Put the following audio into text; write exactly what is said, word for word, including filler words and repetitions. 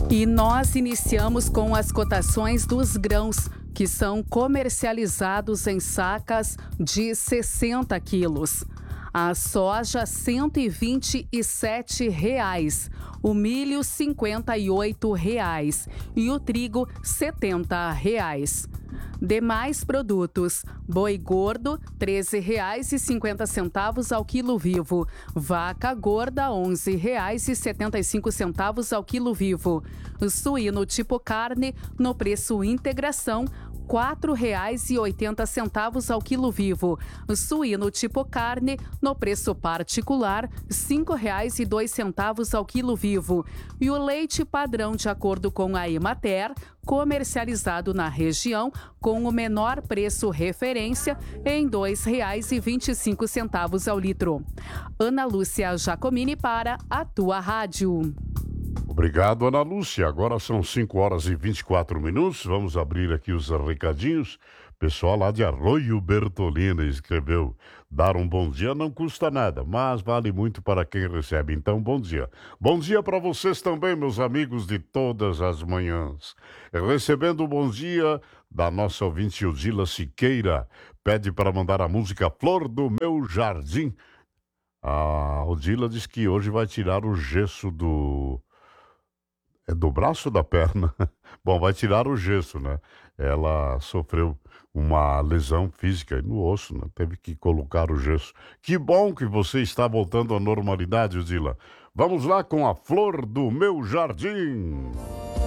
E nós iniciamos com as cotações dos grãos, que são comercializados em sacas de sessenta quilos. A soja, cento e vinte e sete reais. O milho, cinquenta e oito reais. E o trigo, setenta reais. Demais produtos: boi gordo, treze reais e cinquenta centavos ao quilo vivo; vaca gorda, onze reais e setenta e cinco centavos ao quilo vivo; suíno tipo carne, no preço integração, quatro reais e oitenta centavos ao quilo vivo; suíno tipo carne, no preço particular, cinco reais e dois centavos ao quilo vivo; e o leite padrão, de acordo com a Emater, comercializado na região com o menor preço referência, em dois reais e vinte e cinco centavos ao litro. Ana Lúcia Jacomini para a tua rádio. Obrigado, Ana Lúcia. Agora são cinco horas e vinte e quatro minutos. Vamos abrir aqui os recadinhos. Pessoal lá de Arroio Bertolina escreveu: dar um bom dia não custa nada, mas vale muito para quem recebe. Então, bom dia. Bom dia para vocês também, meus amigos de todas as manhãs. Recebendo um bom dia da nossa ouvinte Odila Siqueira. Pede para mandar a música Flor do Meu Jardim. A Odila diz que hoje vai tirar o gesso do... É do braço ou da perna? Bom, vai tirar o gesso, né? Ela sofreu uma lesão física no osso, né? Teve que colocar o gesso. Que bom que você está voltando à normalidade, Odila. Vamos lá com a Flor do Meu Jardim.